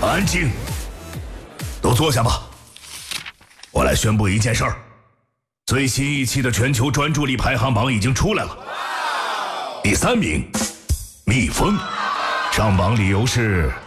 安静，都坐下吧。我来宣布一件事儿：最新一期的全球专注力排行榜已经出来了。第3名，蜜蜂，上榜理由是